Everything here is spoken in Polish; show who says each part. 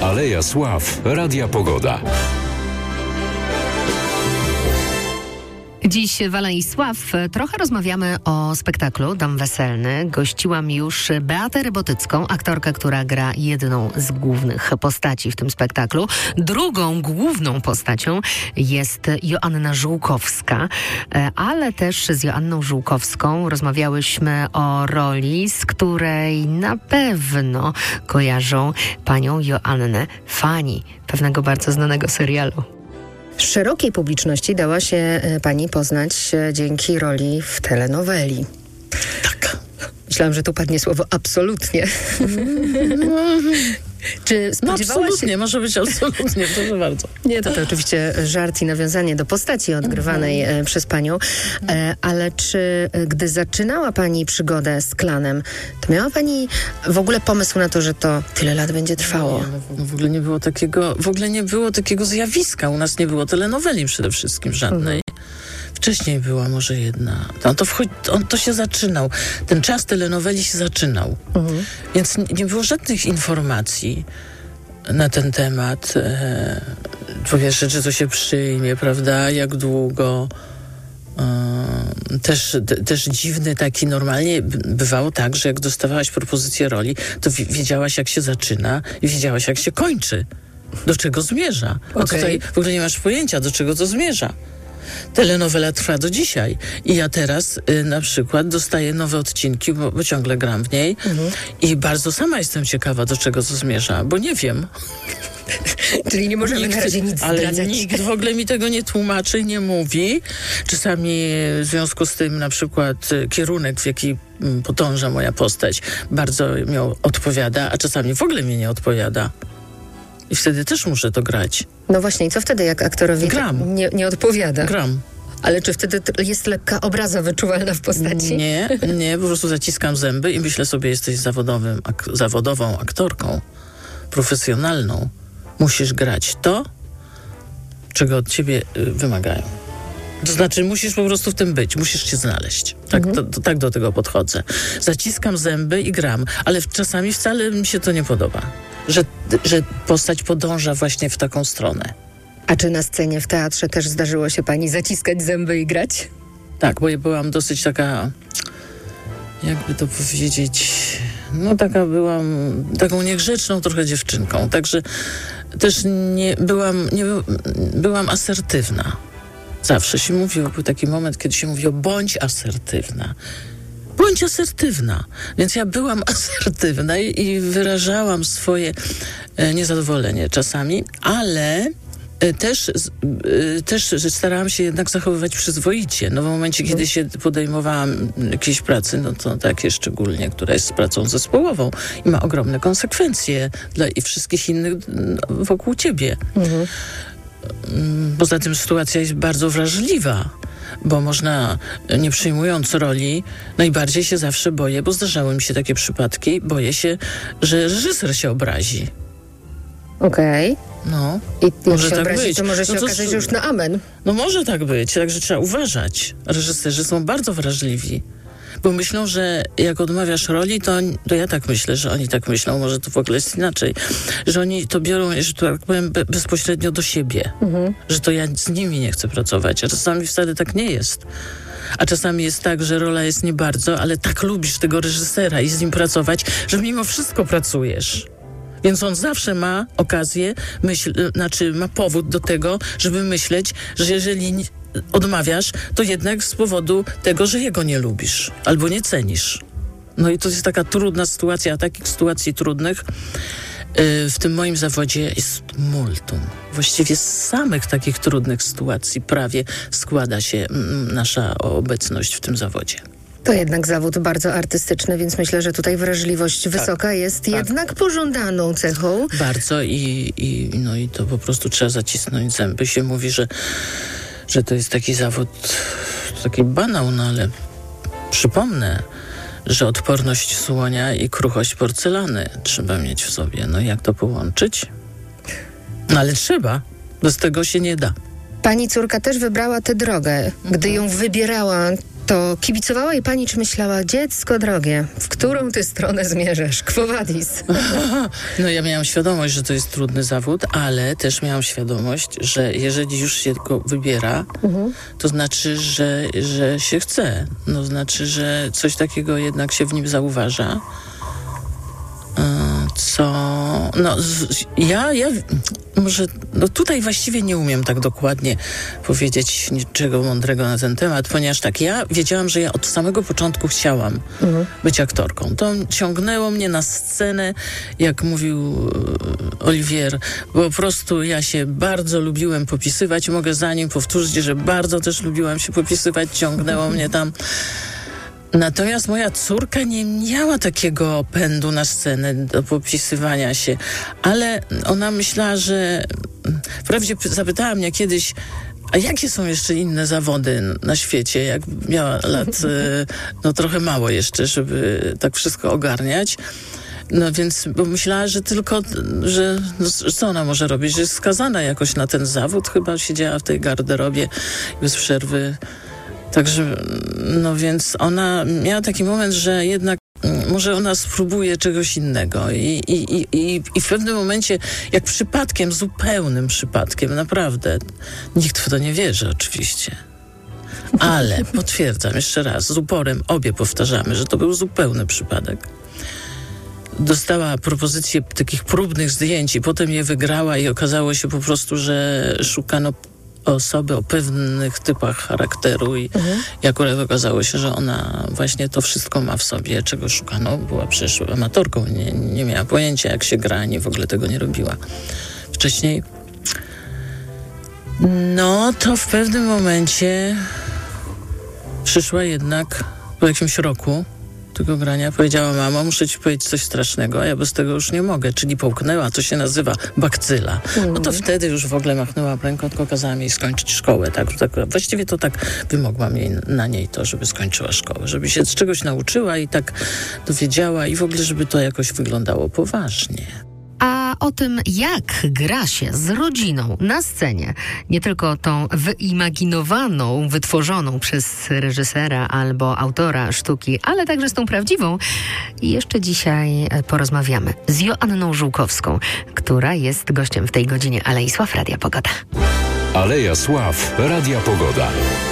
Speaker 1: Aleja Sław Radia Pogoda.
Speaker 2: Dziś w Alei Sław trochę rozmawiamy o spektaklu Dom Weselny. Gościłam już Beatę Rybotycką, aktorkę, która gra jedną z głównych postaci w tym spektaklu. Drugą główną postacią jest Joanna Żółkowska, ale też z Joanną Żółkowską rozmawiałyśmy o roli, z której na pewno kojarzą panią Joannę fani pewnego bardzo znanego serialu.
Speaker 3: Szerokiej publiczności dała się pani poznać dzięki roli w telenoweli.
Speaker 4: Tak.
Speaker 3: Myślałam, że tu padnie słowo absolutnie. Czy spodziewała
Speaker 4: absolutnie,
Speaker 3: się...
Speaker 4: może być absolutnie, proszę bardzo.
Speaker 3: Nie, to oczywiście żart i nawiązanie do postaci odgrywanej przez panią. Ale czy gdy zaczynała pani przygodę z klanem, to miała pani w ogóle pomysł na to, że to tyle lat będzie trwało?
Speaker 4: Nie, w ogóle nie było takiego zjawiska. U nas nie było telenoweli przede wszystkim żadnej. Wcześniej była może jedna. To się zaczynał. Ten czas telenoweli się zaczynał. Więc nie było żadnych informacji na ten temat. Po pierwsze, czy to się przyjmie, prawda? Jak długo. Też dziwny taki, normalnie bywało tak, że jak dostawałaś propozycję roli, to wiedziałaś, jak się zaczyna i wiedziałaś, jak się kończy. Do czego zmierza. A tutaj w ogóle nie masz pojęcia, do czego to zmierza. Telenowela trwa do dzisiaj. I ja teraz na przykład dostaję nowe odcinki, bo ciągle gram w niej i bardzo sama jestem ciekawa, do czego to zmierza, bo nie wiem.
Speaker 3: Czyli nie możemy na razie nic zdradzać.
Speaker 4: Ale nikt w ogóle mi tego nie tłumaczy, nie mówi. Czasami w związku z tym na przykład kierunek, w jaki podąża moja postać, bardzo mi odpowiada, a czasami w ogóle mi nie odpowiada. I wtedy też muszę to grać.
Speaker 3: No właśnie, i co wtedy, jak aktorowi nie odpowiada?
Speaker 4: Gram.
Speaker 3: Ale czy wtedy jest lekka obraza wyczuwalna w postaci?
Speaker 4: Nie, po prostu zaciskam zęby i myślę sobie, jesteś zawodową aktorką, profesjonalną. Musisz grać to, czego od ciebie wymagają. To znaczy, musisz po prostu w tym być, musisz się znaleźć. Tak do tego podchodzę. Zaciskam zęby i gram, ale czasami wcale mi się to nie podoba, że postać podąża właśnie w taką stronę.
Speaker 3: A czy na scenie w teatrze też zdarzyło się pani zaciskać zęby i grać?
Speaker 4: Tak, bo ja byłam dosyć taka, jakby to powiedzieć, byłam taką niegrzeczną trochę dziewczynką, także też byłam asertywna. Zawsze się mówiło, był taki moment, kiedy się mówiło, bądź asertywna. Bądź asertywna. Więc ja byłam asertywna i wyrażałam swoje niezadowolenie czasami, ale też starałam się jednak zachowywać przyzwoicie. No w momencie, kiedy się podejmowałam jakiejś pracy, no to takie szczególnie, która jest pracą zespołową i ma ogromne konsekwencje dla i wszystkich innych wokół ciebie. Poza tym sytuacja jest bardzo wrażliwa, bo można, nie przyjmując roli, najbardziej się zawsze boję, bo zdarzały mi się takie przypadki, boję się, że reżyser się obrazi.
Speaker 3: Okej.
Speaker 4: No,
Speaker 3: I jak
Speaker 4: może
Speaker 3: się
Speaker 4: tak
Speaker 3: obrazi,
Speaker 4: być.
Speaker 3: to może się okazać, że już na amen.
Speaker 4: No może tak być, także trzeba uważać. Reżyserzy są bardzo wrażliwi, bo myślą, że jak odmawiasz roli, to ja tak myślę, że oni tak myślą, może to w ogóle jest inaczej, że oni to biorą, że tak powiem, bezpośrednio do siebie, że to ja z nimi nie chcę pracować, a czasami wcale tak nie jest. A czasami jest tak, że rola jest nie bardzo, ale tak lubisz tego reżysera i z nim pracować, że mimo wszystko pracujesz. Więc on zawsze ma okazję, ma powód do tego, żeby myśleć, że jeżeli odmawiasz, to jednak z powodu tego, że jego nie lubisz albo nie cenisz. No i to jest taka trudna sytuacja, a takich sytuacji trudnych w tym moim zawodzie jest multum. Właściwie z samych takich trudnych sytuacji prawie składa się nasza obecność w tym zawodzie.
Speaker 3: To jednak zawód bardzo artystyczny, więc myślę, że tutaj wrażliwość wysoka jest jednak pożądaną cechą.
Speaker 4: Bardzo i to po prostu trzeba zacisnąć zęby. Się mówi, że to jest taki zawód, taki banał, no ale przypomnę, że odporność słonia i kruchość porcelany trzeba mieć w sobie. No jak to połączyć? No ale trzeba. Bez tego się nie da.
Speaker 3: Pani córka też wybrała tę drogę. Gdy ją wybierała, to kibicowała jej pani, czy myślała, dziecko drogie, w którą ty stronę zmierzasz? Quo vadis?
Speaker 4: No ja miałam świadomość, że to jest trudny zawód, ale też miałam świadomość, że jeżeli już się go wybiera, to znaczy, że się chce. No znaczy, że coś takiego jednak się w nim zauważa. Ja może, tutaj właściwie nie umiem tak dokładnie powiedzieć niczego mądrego na ten temat, ponieważ tak, ja wiedziałam, że ja od samego początku chciałam być aktorką. To ciągnęło mnie na scenę, jak mówił Olivier, bo po prostu ja się bardzo lubiłem popisywać. Mogę za nim powtórzyć, że bardzo też lubiłam się popisywać, ciągnęło mnie tam. Natomiast moja córka nie miała takiego pędu na scenę do popisywania się, ale ona myślała, że... Wprawdzie zapytała mnie kiedyś, a jakie są jeszcze inne zawody na świecie, jak miała lat trochę mało jeszcze, żeby tak wszystko ogarniać. No więc, bo myślała, że tylko, że co ona może robić, że jest skazana jakoś na ten zawód. Chyba siedziała w tej garderobie bez przerwy. Także, no więc ona miała taki moment, że jednak może ona spróbuje czegoś innego i w pewnym momencie, jak przypadkiem, zupełnym przypadkiem, naprawdę, nikt w to nie wierzy oczywiście, ale potwierdzam jeszcze raz, z uporem obie powtarzamy, że to był zupełny przypadek. Dostała propozycję takich próbnych zdjęć i potem je wygrała i okazało się po prostu, że szukano osoby o pewnych typach charakteru i akurat okazało się, że ona właśnie to wszystko ma w sobie, czego szukano. Była przecież amatorką, nie miała pojęcia, jak się gra, ani w ogóle tego nie robiła wcześniej. No to w pewnym momencie przyszła jednak po jakimś roku tego grania, powiedziała: mamo, muszę ci powiedzieć coś strasznego, a ja bez tego już nie mogę. Czyli połknęła, co się nazywa bakcyla. No to wtedy już w ogóle machnęła ręką, tylko kazała mi skończyć szkołę. Tak, właściwie to tak wymogłam na niej to, żeby skończyła szkołę, żeby się z czegoś nauczyła i tak dowiedziała i w ogóle, żeby to jakoś wyglądało poważnie.
Speaker 2: A o tym, jak gra się z rodziną na scenie, nie tylko tą wyimaginowaną, wytworzoną przez reżysera albo autora sztuki, ale także z tą prawdziwą, jeszcze dzisiaj porozmawiamy z Joanną Żółkowską, która jest gościem w tej godzinie Alei Sław Radia Pogoda.
Speaker 1: Aleja Sław Radia Pogoda.